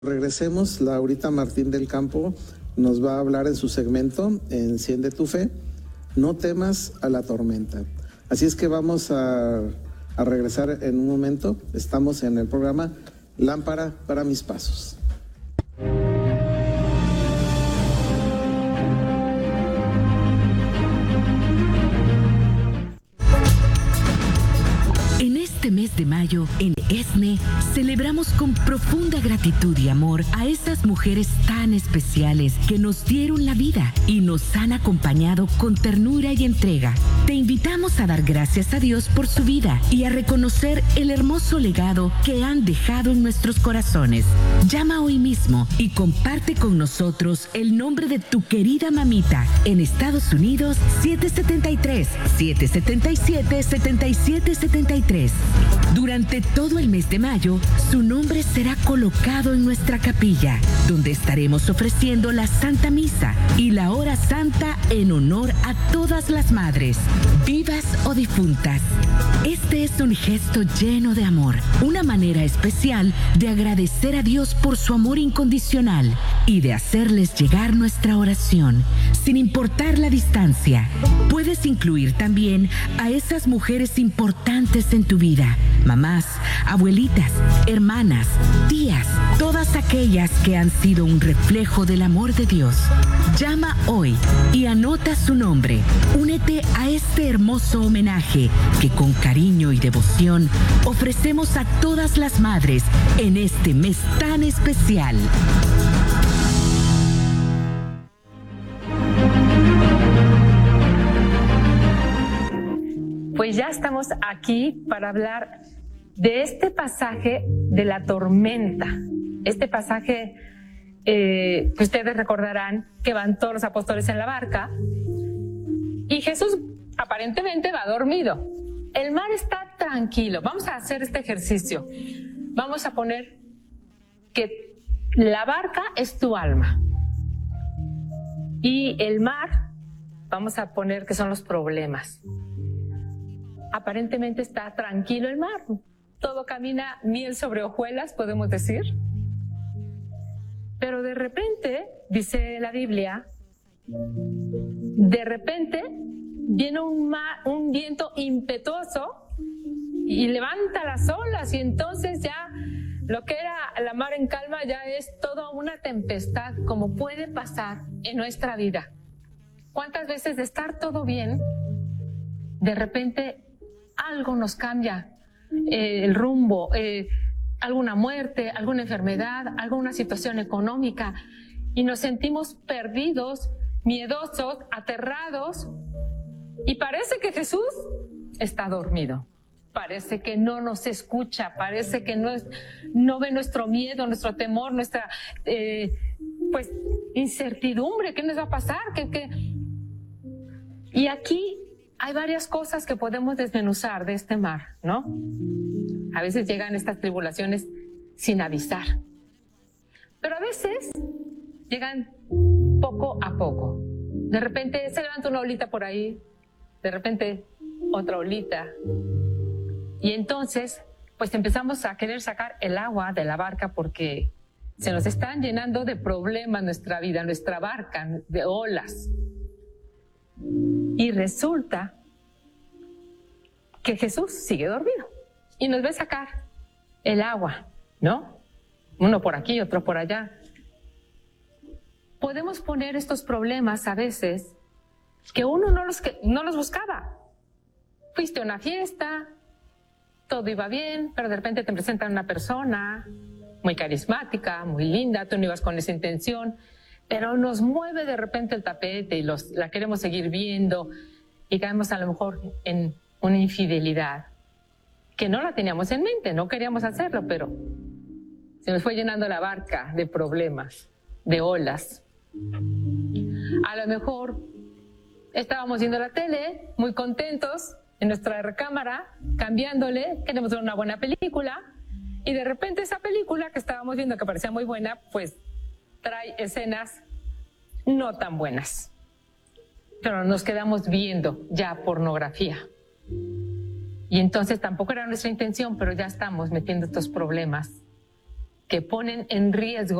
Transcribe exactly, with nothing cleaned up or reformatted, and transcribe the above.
Regresemos, Laurita Martín del Campo nos va a hablar en su segmento Enciende tu Fe, no temas a la tormenta. Así es que vamos a, a regresar en un momento. Estamos en el programa Lámpara para mis pasos. Este mes de mayo, en E S N E, celebramos con profunda gratitud y amor a esas mujeres tan especiales que nos dieron la vida y nos han acompañado con ternura y entrega. Te invitamos a dar gracias a Dios por su vida y a reconocer el hermoso legado que han dejado en nuestros corazones. Llama hoy mismo y comparte con nosotros el nombre de tu querida mamita en Estados Unidos siete siete tres, siete siete siete, siete siete siete tres. Durante todo el mes de mayo, su nombre será colocado en nuestra capilla, donde estaremos ofreciendo la Santa Misa y la Hora Santa en honor a todas las madres, vivas o difuntas. Este es un gesto lleno de amor, una manera especial de agradecer a Dios por su amor incondicional y de hacerles llegar nuestra oración, sin importar la distancia. Puedes incluir también a esas mujeres importantes en tu vida, mamás, abuelitas, hermanas, tías, todas aquellas que han sido un reflejo del amor de Dios. Llama hoy y anota su nombre. Únete a este hermoso homenaje que con cariño y devoción ofrecemos a todas las madres en este mes tan especial. Pues ya estamos aquí para hablar de este pasaje de la tormenta. Este pasaje eh, que ustedes recordarán que van todos los apóstoles en la barca y Jesús aparentemente va dormido. El mar está tranquilo. Vamos a hacer este ejercicio. Vamos a poner que la barca es tu alma y el mar, vamos a poner que son los problemas. Aparentemente está tranquilo el mar. Todo camina miel sobre hojuelas, podemos decir. Pero de repente, dice la Biblia, de repente viene un, mar, un viento impetuoso y levanta las olas y entonces ya lo que era la mar en calma ya es toda una tempestad, como puede pasar en nuestra vida. ¿Cuántas veces de estar todo bien, de repente algo nos cambia eh, el rumbo, eh, alguna muerte, alguna enfermedad, alguna situación económica y nos sentimos perdidos, miedosos, aterrados y parece que Jesús está dormido, parece que no nos escucha, parece que no, es, no ve nuestro miedo, nuestro temor, nuestra eh, pues incertidumbre, ¿qué nos va a pasar? ¿Qué, qué? Y aquí hay varias cosas que podemos desmenuzar de este mar, ¿no? A veces llegan estas tribulaciones sin avisar, pero a veces llegan poco a poco. De repente se levanta una olita por ahí, de repente otra olita, y entonces pues empezamos a querer sacar el agua de la barca porque se nos están llenando de problemas nuestra vida, nuestra barca, de olas. Y resulta que Jesús sigue dormido y nos ve sacar el agua, ¿no? Uno por aquí, otro por allá. Podemos poner estos problemas a veces que uno no los, no los buscaba. Fuiste a una fiesta, todo iba bien, pero de repente te presentan una persona muy carismática, muy linda, tú no ibas con esa intención, pero nos mueve de repente el tapete y los, la queremos seguir viendo y caemos a lo mejor en una infidelidad que no la teníamos en mente, no queríamos hacerlo, pero se nos fue llenando la barca de problemas, de olas. A lo mejor estábamos viendo la tele, muy contentos, en nuestra recámara, cambiándole, queremos ver una buena película, y de repente esa película que estábamos viendo que parecía muy buena, pues trae escenas no tan buenas. Pero nos quedamos viendo ya pornografía. Y entonces tampoco era nuestra intención, pero ya estamos metiendo estos problemas que ponen en riesgo